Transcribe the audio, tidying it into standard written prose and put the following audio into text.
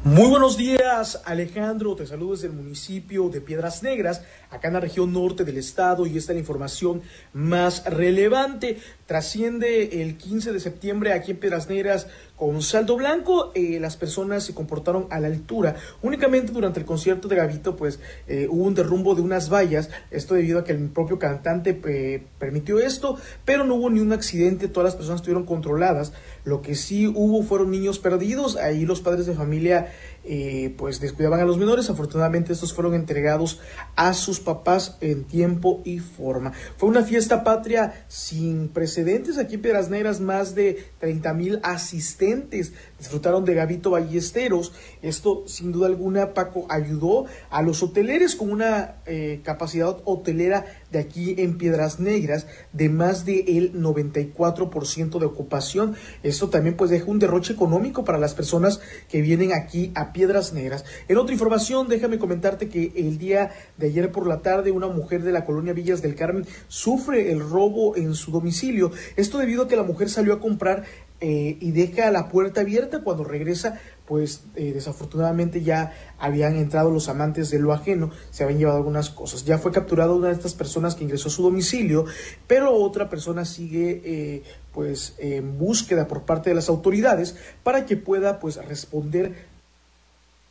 Muy buenos días, Alejandro. Te saludo desde el municipio de Piedras Negras, acá en la región norte del estado, y esta es la información más relevante. Trasciende el 15 de septiembre aquí en Piedras Negras con saldo blanco. Las personas se comportaron a la altura. Únicamente durante el concierto de Gabito, hubo un derrumbo de unas vallas. Esto debido a que el propio cantante permitió esto, pero no hubo ni un accidente. Todas las personas estuvieron controladas. Lo que sí hubo fueron niños perdidos. Ahí los padres de familia descuidaban a los menores. Afortunadamente estos fueron entregados a sus papás en tiempo y forma. Fue una fiesta patria sin precedentes aquí en Piedras Negras. Más de 30,000 asistentes disfrutaron de Gabito Ballesteros. Esto sin duda alguna, Paco, ayudó a los hoteleros con una capacidad hotelera de aquí en Piedras Negras de más del 94% de ocupación. Esto también deja un derroche económico para las personas que vienen aquí a Piedras Negras. En otra información, déjame comentarte que el día de ayer por la tarde una mujer de la colonia Villas del Carmen sufre el robo en su domicilio. Esto debido a que la mujer salió a comprar y deja la puerta abierta. Cuando regresa, desafortunadamente ya habían entrado los amantes de lo ajeno, se habían llevado algunas cosas. Ya fue capturada una de estas personas que ingresó a su domicilio, pero otra persona sigue en búsqueda por parte de las autoridades para que pueda responder